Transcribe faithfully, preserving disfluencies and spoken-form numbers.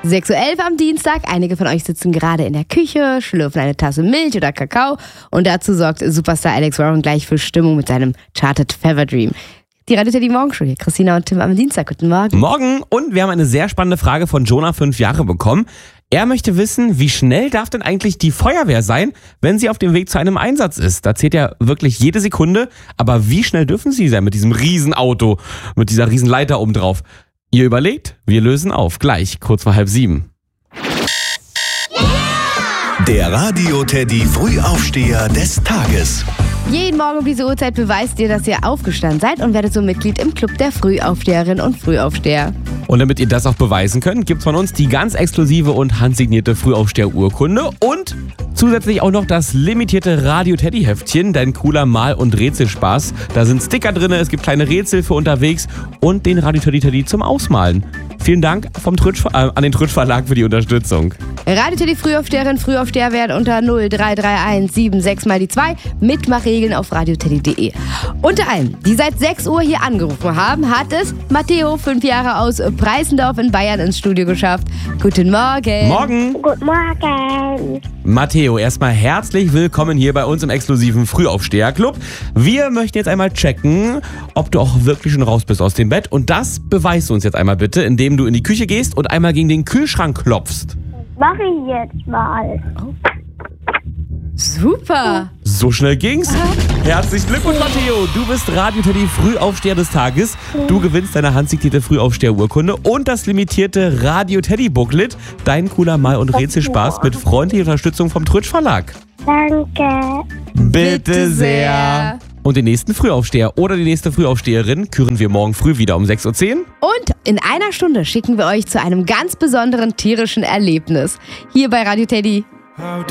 sechs Uhr elf am Dienstag. Einige von euch sitzen gerade in der Küche, schlürfen eine Tasse Milch oder Kakao. Und dazu sorgt Superstar Alex Warren gleich für Stimmung mit seinem Charted Fever Dream. Die Radio Teddy Morgenshow hier. Christina und Tim am Dienstag. Guten Morgen. Morgen. Und wir haben eine sehr spannende Frage von Jonah, fünf Jahre, bekommen. Er möchte wissen, wie schnell darf denn eigentlich die Feuerwehr sein, wenn sie auf dem Weg zu einem Einsatz ist? Da zählt ja wirklich jede Sekunde. Aber wie schnell dürfen sie sein mit diesem Riesenauto, mit dieser Riesenleiter oben drauf? Ihr überlegt, wir lösen auf. Gleich, kurz vor halb sieben. Der Radio Teddy Frühaufsteher des Tages. Jeden Morgen um diese Uhrzeit beweist ihr, dass ihr aufgestanden seid und werdet so Mitglied im Club der Frühaufsteherinnen und Frühaufsteher. Und damit ihr das auch beweisen könnt, gibt's von uns die ganz exklusive und handsignierte Frühaufsteher-Urkunde und zusätzlich auch noch das limitierte Radio-Teddy-Heftchen, dein cooler Mal- und Rätselspaß. Da sind Sticker drin, es gibt kleine Rätsel für unterwegs und den Radio-Teddy-Teddy zum Ausmalen. Vielen Dank vom Trutsch, äh, an den Trutsch-Verlag für die Unterstützung. Radio Teddy Frühaufsteherin, Frühaufsteher werden unter null drei drei eins sieben sechs mal die zwei. Mitmachregeln auf radioteddy punkt de. Unter allen, die seit sechs Uhr hier angerufen haben, hat es Matteo, fünf Jahre aus Preisendorf in Bayern, ins Studio geschafft. Guten Morgen. Morgen. Guten Morgen. Matteo, erstmal herzlich willkommen hier bei uns im exklusiven Frühaufsteher-Club. Wir möchten jetzt einmal checken, ob du auch wirklich schon raus bist aus dem Bett. Und das beweist du uns jetzt einmal bitte, indem du in die Küche gehst und einmal gegen den Kühlschrank klopfst. Mach ich jetzt mal. Super. So schnell ging's. Herzlichen Glückwunsch, Matteo. Du bist Radio Teddy Frühaufsteher des Tages. Du gewinnst deine handsignierte Frühaufsteher-Urkunde und das limitierte Radio Teddy Booklet. Dein cooler Mal- und Rätselspaß mit freundlicher Unterstützung vom Trutsch Verlag. Danke. Bitte sehr. Und den nächsten Frühaufsteher oder die nächste Frühaufsteherin küren wir morgen früh wieder um sechs Uhr zehn. Und in einer Stunde schicken wir euch zu einem ganz besonderen tierischen Erlebnis. Hier bei Radio Teddy.